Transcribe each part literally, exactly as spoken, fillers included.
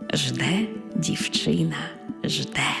Жде дівчина, жде.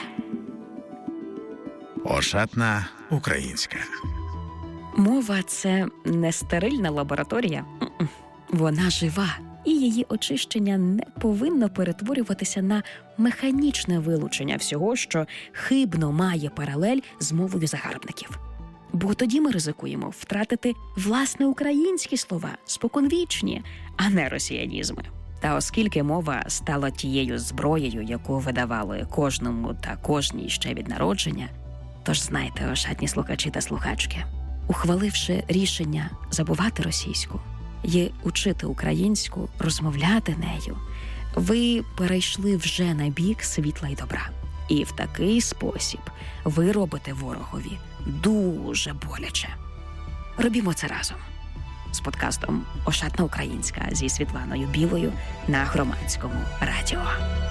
Ошатна українська. Мова – це не стерильна лабораторія. Вона жива, і її очищення не повинно перетворюватися на механічне вилучення всього, що хибно має паралель з мовою загарбників. Бо тоді ми ризикуємо втратити власне українські слова, споконвічні, а не росіянізми. Та оскільки мова стала тією зброєю, яку видавали кожному та кожній ще від народження, тож знайте, ошатні слухачі та слухачки, ухваливши рішення забувати російську і учити українську, розмовляти нею, ви перейшли вже на бік світла й добра. І в такий спосіб ви робите ворогові дуже боляче. Робімо це разом. З подкастом «Ошатна українська» зі Світланою Білою на Громадському радіо.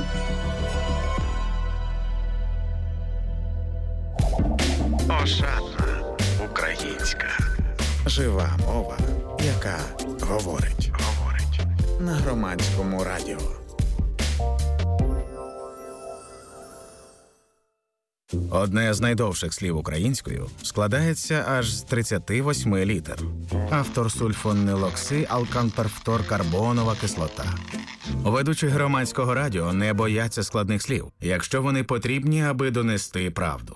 Ошатна українська. Жива мова, яка говорить. Говорить. На Громадському радіо. Одне з найдовших слів українською складається аж з тридцяти восьми літер. Автор сульфонилокси алканперфторкарбонова кислота. Ведучі Громадського радіо не бояться складних слів, якщо вони потрібні, аби донести правду.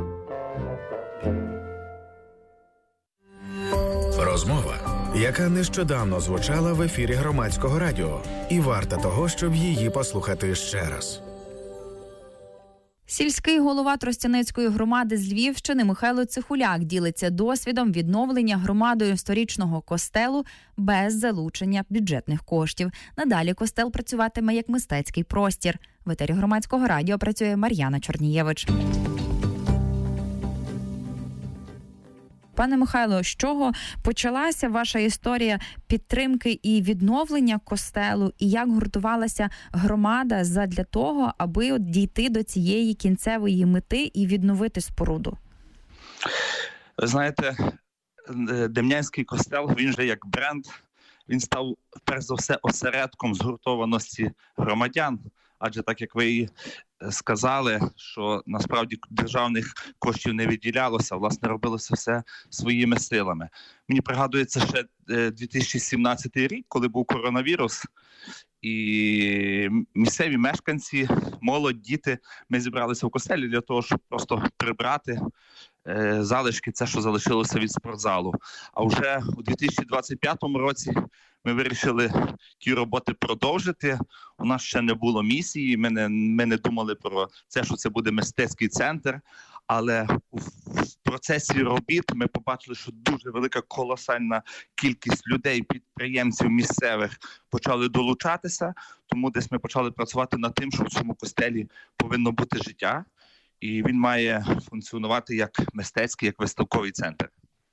Розмова, яка нещодавно звучала в ефірі Громадського радіо, і варта того, щоб її послухати ще раз. Сільський голова Тростянецької громади з Львівщини Михайло Цихуляк ділиться досвідом відновлення громадою сторічного костелу без залучення бюджетних коштів. Надалі костел працюватиме як мистецький простір. В етері Громадського радіо працює Мар'яна Чорнієвич. Пане Михайло, з чого почалася ваша історія підтримки і відновлення костелу, і як гуртувалася громада задля того, аби от дійти до цієї кінцевої мети і відновити споруду? Ви знаєте, Дем'янський костел, він же як бренд, він став, перш за все, осередком згуртованості громадян. Адже так, як ви і сказали, що насправді державних коштів не виділялося, власне, робилося все своїми силами. Мені пригадується ще дві тисячі сімнадцятий рік, коли був коронавірус, і місцеві мешканці, молодь, діти, ми зібралися в костелі для того, щоб просто прибрати е, залишки, це, що залишилося від спортзалу. А вже у дві тисячі двадцять п'ятому році ми вирішили ті роботи продовжити. У нас ще не було місії, ми не, ми не думали про це, що це буде мистецький центр. Але в процесі робіт ми побачили, що дуже велика колосальна кількість людей, підприємців місцевих почали долучатися. Тому десь ми почали працювати над тим, що в цьому костелі повинно бути життя. І він має функціонувати як мистецький, як виставковий центр.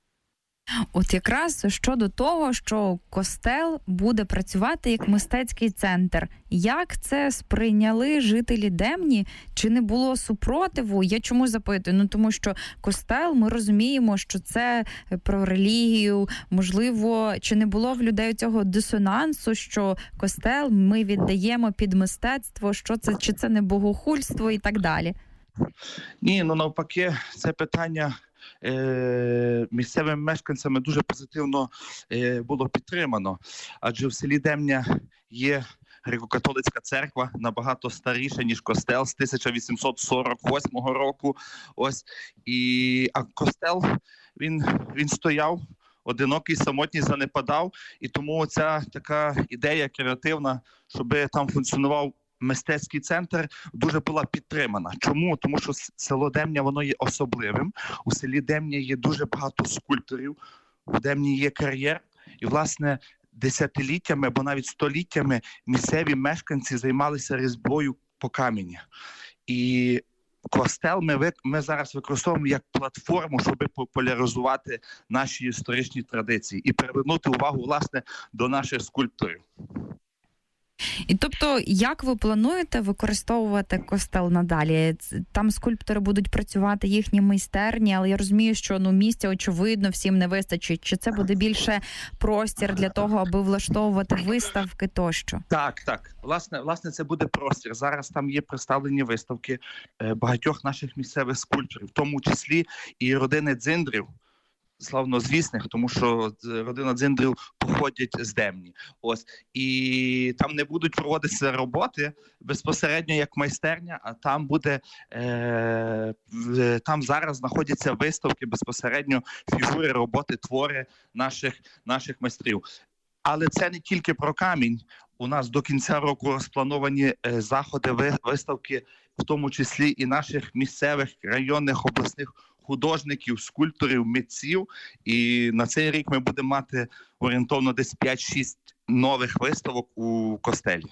От якраз щодо того, що костел буде працювати як мистецький центр. Як це сприйняли жителі Демні? Чи не було супротиву? Я чому запитую? Ну, тому що костел, ми розуміємо, що це про релігію. Можливо, чи не було в людей цього дисонансу, що костел ми віддаємо під мистецтво, що це, чи це не богохульство і так далі? Ні, ну навпаки, це питання місцевими мешканцями дуже позитивно було підтримано. Адже в селі Демня є греко-католицька церква, набагато старіша, ніж костел, з тисяча вісімсот сорок восьмого року. Ось. І, а костел, він, він стояв, одинокий, самотній, занепадав. І тому ця така ідея креативна, щоб там функціонував мистецький центр, дуже була підтримана. Чому? Тому що село Демня, воно є особливим. У селі Демня є дуже багато скульпторів, у Демні є кар'єр. І, власне, десятиліттями або навіть століттями місцеві мешканці займалися різьбою по камені. І костел ми, ми зараз використовуємо як платформу, щоб популяризувати наші історичні традиції і привернути увагу, власне, до наших скульпторів. І тобто, як ви плануєте використовувати костел надалі? Там скульптори будуть працювати, їхні майстерні, але я розумію, що ну місця, очевидно, всім не вистачить. Чи це буде більше простір для того, аби влаштовувати виставки тощо? Так, так. Власне, власне, це буде простір. Зараз там є представлені виставки багатьох наших місцевих скульпторів, в тому числі і родини Дзиндрів, славнозвісних, тому що родина Дзиндрів походять з Демні. Ось. І там не будуть проводитися роботи безпосередньо як майстерня, а там буде, е, там зараз знаходяться виставки безпосередньо, фігури, роботи, твори наших, наших майстрів. Але це не тільки про камінь. У нас до кінця року розплановані е, заходи, виставки, в тому числі і наших місцевих, районних, обласних художників, скульпторів, митців. І на цей рік ми будемо мати орієнтовно десь п'ять-шість нових виставок у костелі.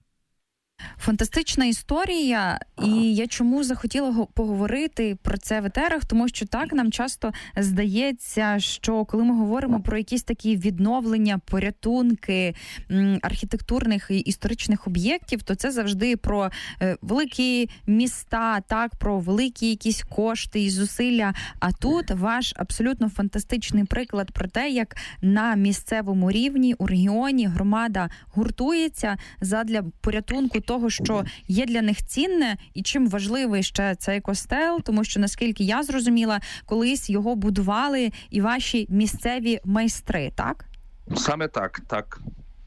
Фантастична історія, і я чому захотіла поговорити про це в етерах, тому що так нам часто здається, що коли ми говоримо про якісь такі відновлення, порятунки архітектурних і історичних об'єктів, то це завжди про великі міста, так, про великі якісь кошти і зусилля. А тут ваш абсолютно фантастичний приклад про те, як на місцевому рівні, у регіоні громада гуртується задля порятунку того, що є для них цінне, і чим важливий ще цей костел, тому що, наскільки я зрозуміла, колись його будували і ваші місцеві майстри, так? Саме так, так.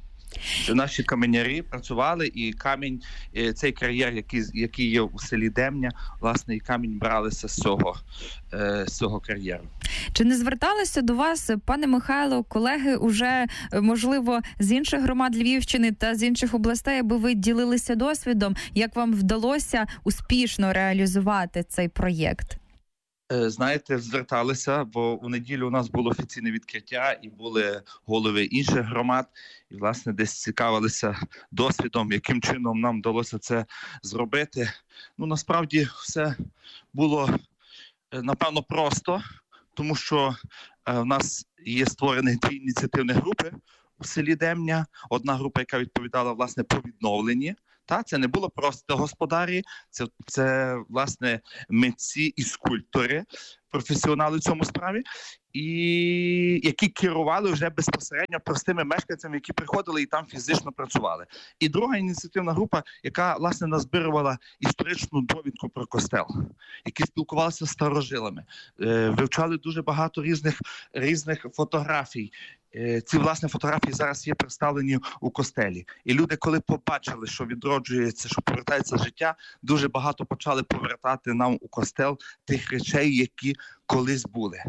Наші каменярі працювали, і камінь, цей кар'єр, який, який є у селі Демня, власне, і камінь бралися з цього, з цього кар'єру. Чи не зверталися до вас, пане Михайло, колеги уже, можливо, з інших громад Львівщини та з інших областей, аби ви ділилися досвідом, як вам вдалося успішно реалізувати цей проєкт? Знаєте, зверталися, бо у неділю у нас було офіційне відкриття і були голови інших громад, і, власне, десь цікавилися досвідом, яким чином нам вдалося це зробити. Ну, насправді, все було, напевно, просто, тому що в нас є створені дві ініціативні групи у селі Демня. Одна група, яка відповідала, власне, по відновленні. Та, це не було просто господарі, це, це, власне, митці і скульптори, професіонали в цьому справі, і які керували вже безпосередньо простими мешканцями, які приходили і там фізично працювали. І друга ініціативна група, яка, власне, назбирувала історичну довідку про костел, які спілкувалися з старожилами, вивчали дуже багато різних, різних фотографій. Ці, власне, фотографії зараз є представлені у костелі. І люди, коли побачили, що відроджується, що повертається життя, дуже багато почали повертати нам у костел тих речей, які колись були.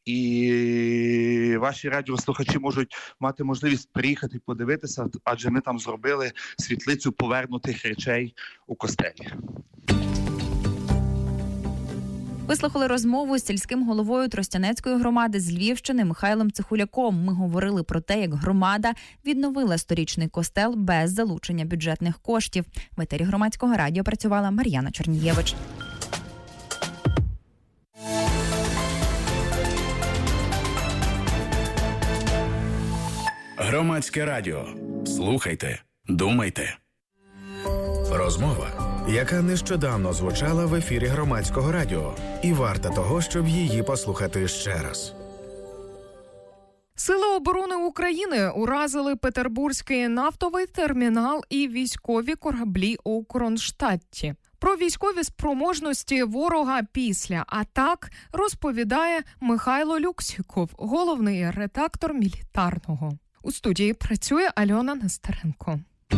І ваші радіослухачі можуть мати можливість приїхати і подивитися, адже ми там зробили світлицю повернутих речей у костелі. Вислухали розмову з сільським головою Тростянецької громади з Львівщини Михайлом Цихуляком. Ми говорили про те, як громада відновила сторічний костел без залучення бюджетних коштів. В етері Громадського радіо працювала Мар'яна Чернієвич. Громадське радіо. Слухайте, думайте. Розмова, яка нещодавно звучала в ефірі Громадського радіо, і варта того, щоб її послухати ще раз. Сили оборони України уразили Петербурзький нафтовий термінал і військові кораблі у Кронштадті. Про військові спроможності ворога після атак розповідає Михайло Люксіков, головний редактор Мілітарного. У студії працює Альона Нестеренко.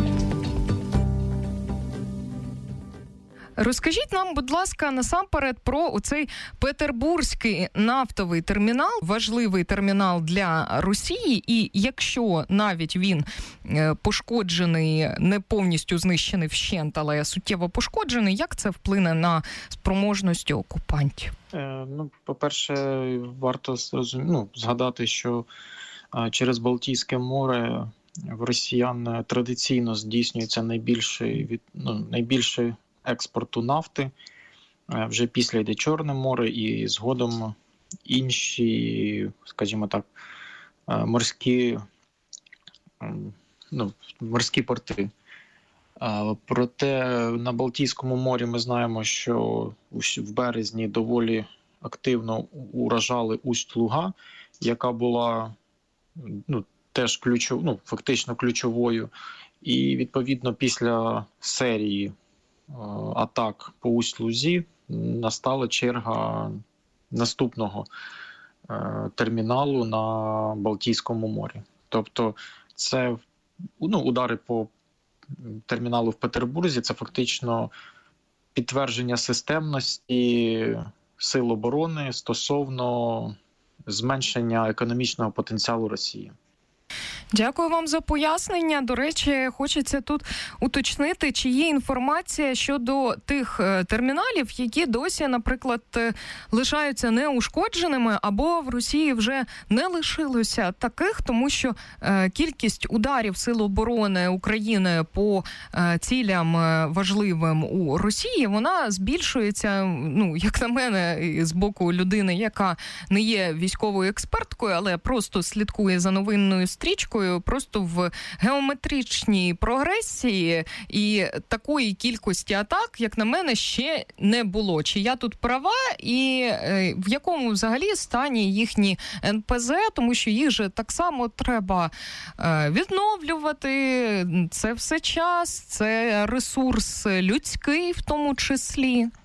Розкажіть нам, будь ласка, насамперед про оцей Петербурзький нафтовий термінал, важливий термінал для Росії, і якщо навіть він пошкоджений, не повністю знищений вщент, але суттєво пошкоджений, як це вплине на спроможності окупантів? Е, ну, по-перше, варто ну, згадати, що а, через Балтійське море в росіян традиційно здійснюється найбільший від ну, найбільший експорту нафти, вже після йде Чорне море і згодом інші, скажімо так, морські, ну, морські порти. Проте на Балтійському морі ми знаємо, що в березні доволі активно уражали Усть-Луга, яка була ну, теж ключов, ну, фактично ключовою. І, відповідно, після серії е, атак по Усть-Лузі настала черга наступного е, терміналу на Балтійському морі. Тобто це ну, удари по терміналу в Петербурзі – це фактично підтвердження системності сил оборони стосовно зменшення економічного потенціалу Росії. Дякую вам за пояснення. До речі, хочеться тут уточнити, чи є інформація щодо тих терміналів, які досі, наприклад, лишаються неушкодженими, або в Росії вже не лишилося таких, тому що кількість ударів Сил оборони України по цілям важливим у Росії, вона збільшується, ну, як на мене, з боку людини, яка не є військовою експерткою, але просто слідкує за новинною стрічкою, просто в геометричній прогресії, і такої кількості атак, як на мене, ще не було. Чи я тут права, і е, в якому взагалі стані їхні ен пе зе, тому що їх же так само треба е, відновлювати, це все час, це ресурс людський в тому числі. Е,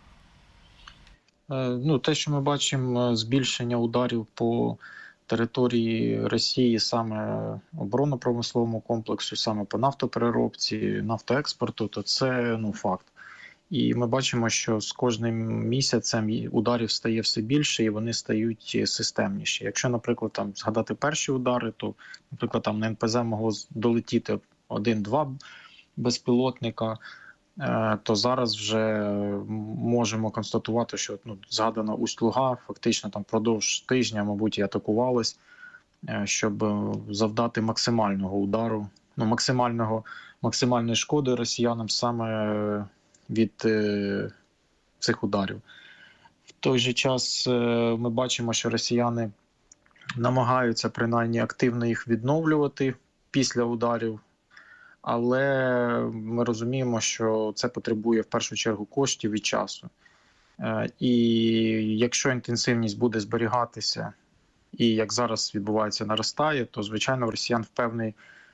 ну, те, що ми бачимо, збільшення ударів по території Росії саме оборонно-промисловому комплексу, саме по нафтопереробці, нафтоекспорту, то це ну, факт. І ми бачимо, що з кожним місяцем ударів стає все більше і вони стають системніші. Якщо, наприклад, там згадати перші удари, то, наприклад, там на ен пе зе могло долетіти один-два безпілотника, то зараз вже можемо констатувати, що ну, згадана Усть-Луга фактично там впродовж тижня, мабуть, і атакувалась, щоб завдати максимального удару, ну, максимального, максимальної шкоди росіянам саме від е, цих ударів. В той же час е, ми бачимо, що росіяни намагаються принаймні активно їх відновлювати після ударів, але ми розуміємо, що це потребує в першу чергу коштів і часу. І якщо інтенсивність буде зберігатися, і як зараз відбувається, наростає, то, звичайно, в росіян в певний,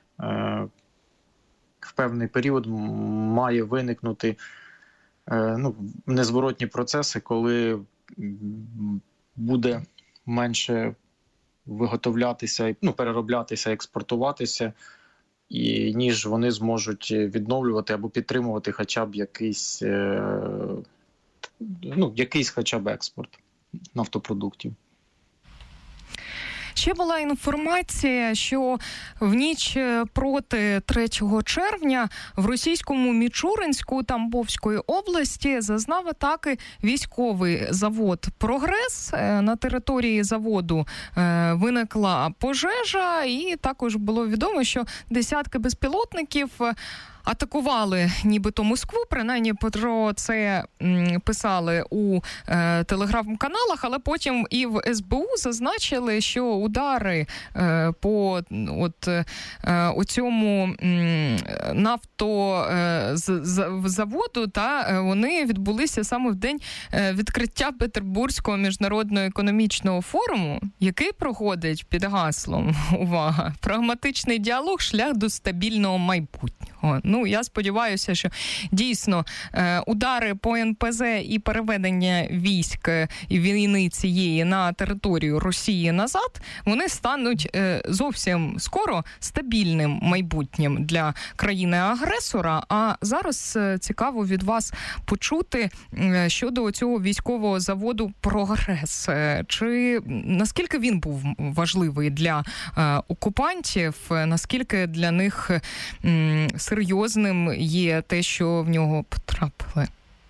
в певний період має виникнути ну, незворотні процеси, коли буде менше виготовлятися, ну, перероблятися, експортуватися, і ніж вони зможуть відновлювати або підтримувати хоча б якийсь, ну, якийсь хоча б експорт нафтопродуктів. Ще була інформація, що в ніч проти третього червня в російському Мічуринську Тамбовської області зазнав атаки військовий завод «Прогрес». На території заводу виникла пожежа, і також було відомо, що десятки безпілотників атакували нібито Москву, принаймні про це м, писали у е, телеграм-каналах, але потім і в ес бе у зазначили, що удари е, по от, е, оцьому м, нафтозаводу, та, вони відбулися саме в день відкриття Петербурзького міжнародного економічного форуму, який проходить під гаслом, увага, прагматичний діалог, шлях до стабільного майбутнього. Ну, я сподіваюся, що дійсно удари по ен пе зе і переведення військ і війни цієї на територію Росії назад, вони стануть зовсім скоро стабільним майбутнім для країни-агресора. А зараз цікаво від вас почути щодо цього військового заводу «Прогрес». Чи наскільки він був важливий для окупантів, наскільки для них серйозним є те, що в нього потрапили?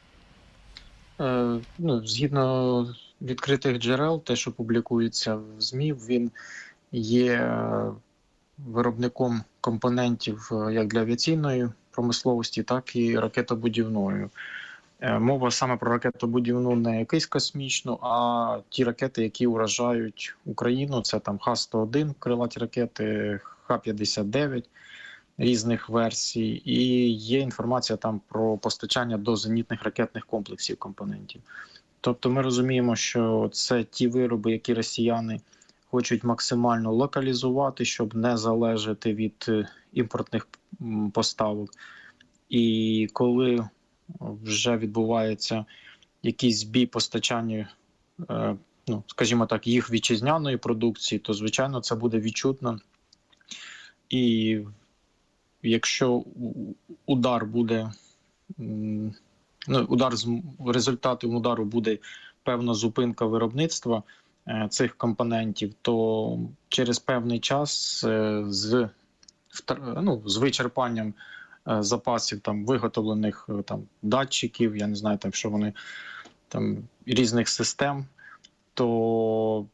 Е, ну, згідно відкритих джерел, те, що публікується в ЗМІ, він є виробником компонентів як для авіаційної промисловості, так і ракетобудівної. Е, мова саме про ракетобудівну не якийсь космічну, а ті ракети, які уражають Україну. Це там Х сто один, крилаті ракети, Х п'ятдесят дев'ять. різних версій, і є інформація там про постачання до зенітних ракетних комплексів компонентів. Тобто ми розуміємо, що це ті вироби, які росіяни хочуть максимально локалізувати, щоб не залежати від імпортних поставок. І коли вже відбувається якийсь збій постачання, ну, скажімо так, їх вітчизняної продукції, то, звичайно, це буде відчутно. І якщо удар буде, ну, удар з результатом удару буде певна зупинка виробництва цих компонентів, то через певний час з, ну, з вичерпанням запасів там виготовлених там датчиків, я не знаю, там що вони там різних систем, то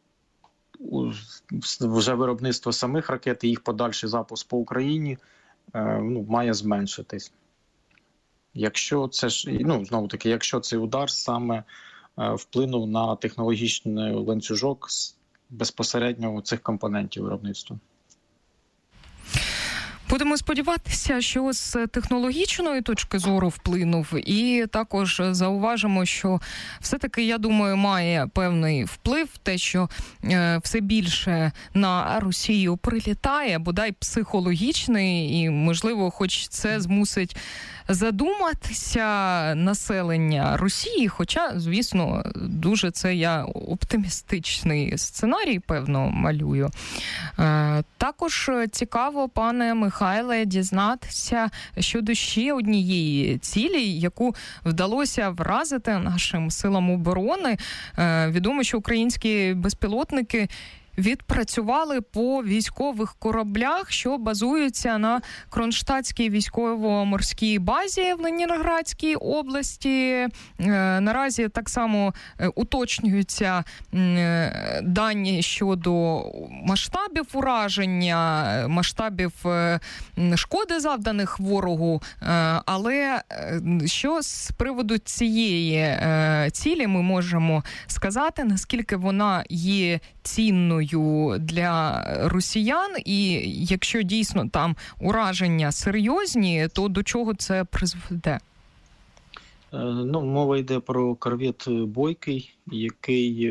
вже виробництво самих ракет і їх подальший запуск по Україні ну, має зменшитись. Якщо це ж, ну, знову таки, якщо цей удар саме вплинув на технологічний ланцюжок безпосередньо цих компонентів виробництва. Будемо сподіватися, що з технологічної точки зору вплинув, і також зауважимо, що все-таки, я думаю, має певний вплив те, що е, все більше на Росію прилітає, бодай психологічний, і, можливо, хоч це змусить задуматися населення Росії, хоча, звісно, дуже це я оптимістичний сценарій, певно, малюю. Е, також цікаво, пане Михайле, дізнатися щодо ще однієї цілі, яку вдалося вразити нашим силам оборони. Е, відомо, що українські безпілотники відпрацювали по військових кораблях, що базуються на Кронштадтській військово-морській базі в Ленінградській області. Наразі так само уточнюються дані щодо масштабів ураження, масштабів шкоди, завданих ворогу. Але що з приводу цієї цілі ми можемо сказати, наскільки вона є цінною для росіян, і якщо дійсно там ураження серйозні, то до чого це призведе? Ну, мова йде про корвет «Бойкий», який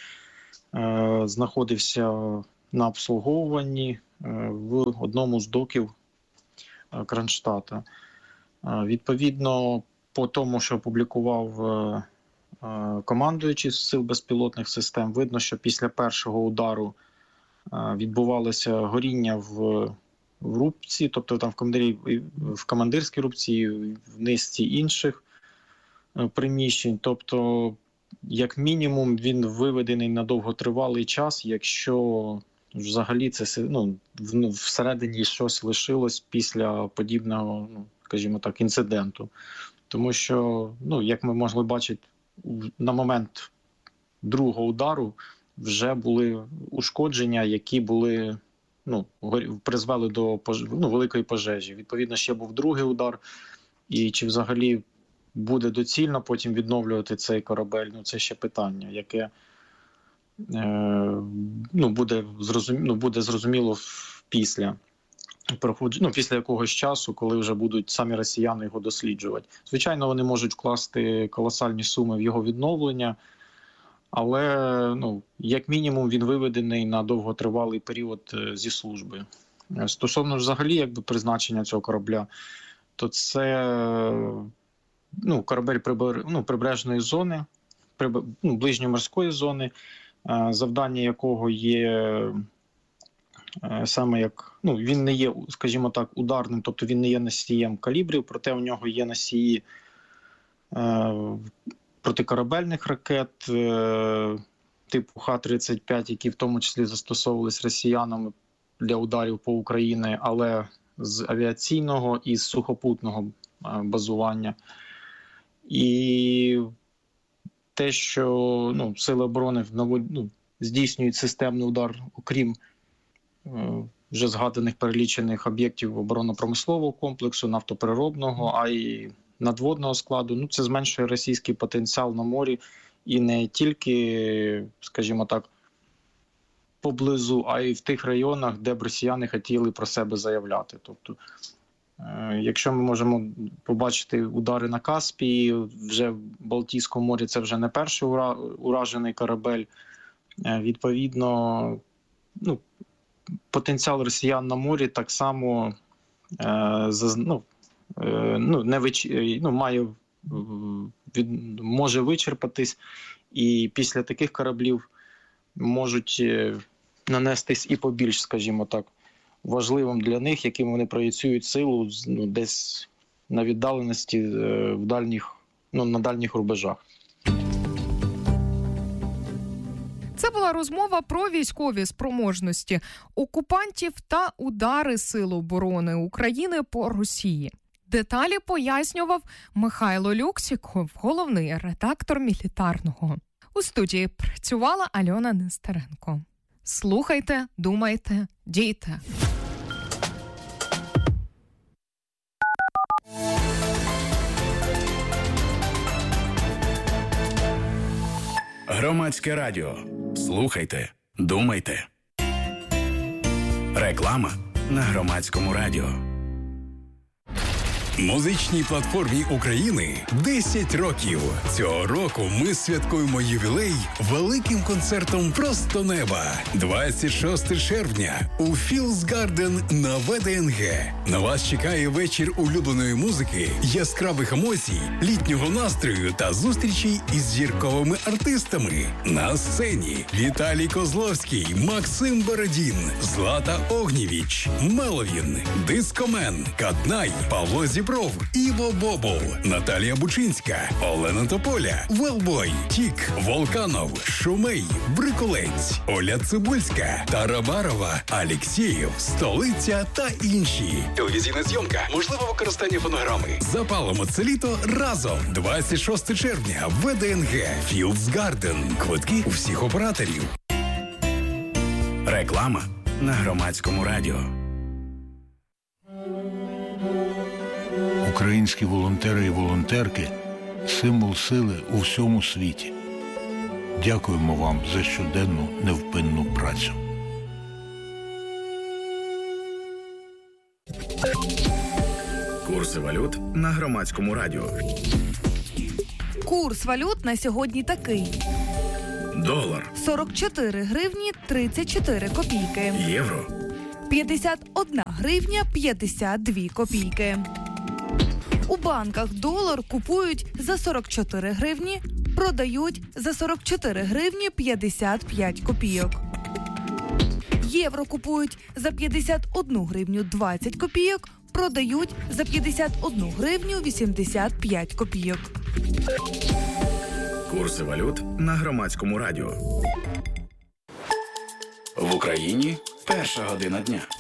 е, знаходився на обслуговуванні е, в одному з доків Кронштадта. Е, відповідно, по тому, що опублікував е, командуючий Сил безпілотних систем, видно, що після першого удару відбувалося горіння в, в рубці, тобто там в, командирі, в командирській рубці, в низці інших приміщень. Тобто, як мінімум, він виведений на довготривалий час, якщо взагалі це, ну, всередині щось лишилось після подібного, ну, скажімо так, інциденту. Тому що, ну, як ми могли бачити, на момент другого удару вже були ушкодження, які були, ну, призвели до пож... ну, великої пожежі. Відповідно, ще був другий удар. І чи взагалі буде доцільно потім відновлювати цей корабель, ну, це ще питання, яке е... ну, буде, зрозум... ну, буде зрозуміло після. Ну, після якогось часу, коли вже будуть самі росіяни його досліджувати. Звичайно, вони можуть вкласти колосальні суми в його відновлення, але, ну, як мінімум, він виведений на довготривалий період зі служби. Стосовно взагалі, якби, призначення цього корабля, то це, ну, корабель прибер... ну, прибережної зони, приб... ну, ближньоморської зони, завдання якого є саме як, ну, він не є, скажімо так, ударним, тобто він не є носієм калібрів, проте у нього є носії е, протикорабельних ракет е, типу Х тридцять п'ять, які в тому числі застосовувались росіянами для ударів по Україні, але з авіаційного і з сухопутного е, базування. І те, що, ну, Сили оборони ну, здійснюють системний удар, окрім вже згаданих перелічених об'єктів оборонно-промислового комплексу, нафтопереробного, а й надводного складу, ну, це зменшує російський потенціал на морі і не тільки, скажімо так, поблизу, а й в тих районах, де б росіяни хотіли про себе заявляти. Тобто Якщо ми можемо побачити удари на Каспії, вже в Балтійському морі це вже не перший уражений корабель. Відповідно, ну, потенціал росіян на морі так само е, ну, е, ну, не вич... ну, має, від... може вичерпатись, і після таких кораблів можуть нанестись і побільш, скажімо так, важливим для них, яким вони проєцюють силу, ну, десь на віддаленості в дальніх, ну, на дальніх рубежах. Це була розмова про військові спроможності окупантів та удари Сил оборони України по Росії. Деталі пояснював Михайло Люксіков, головний редактор Мілітарного. У студії працювала Альона Нестеренко. Слухайте, думайте, дійте. Громадське радіо. Слухайте, думайте. Реклама на Громадському радіо. Музичній платформі України десять років. Цього року ми святкуємо ювілей великим концертом «Просто неба». двадцять шостого червня у Fields Garden на ВДНГ. На вас чекає вечір улюбленої музики, яскравих емоцій, літнього настрою та зустрічей із зірковими артистами. На сцені Віталій Козловський, Максим Бородін, Злата Огнєвіч, Меловін, Дискомен, Каднай, Павло Зібров, Іво Бобол, Наталія Бучинська, Олена Тополя, Велбой, Тік, Волканов, Шумей, Бриколець, Оля Цибульська, Тарабарова, Алєксєєв, Столиця та інші. Телевізійна зйомка, можливе використання фонограми. Запалимо це літо разом. двадцять шостого червня, ВДНГ, Fields Garden. Квитки у всіх операторів. Реклама на Громадському радіо. Українські волонтери і волонтерки – символ сили у всьому світі. Дякуємо вам за щоденну невпинну працю. Курси валют на Громадському радіо. Курс валют на сьогодні такий. Долар. сорок чотири гривні тридцять чотири копійки. Євро. п'ятдесят одна гривня п'ятдесят дві копійки. У банках долар купують за сорок чотири гривні, продають за сорок чотири гривні п'ятдесят п'ять копійок. Євро купують за п'ятдесят одну гривню двадцять копійок, продають за п'ятдесят одну гривню вісімдесят п'ять копійок. Курси валют на Громадському радіо. В Україні перша година дня.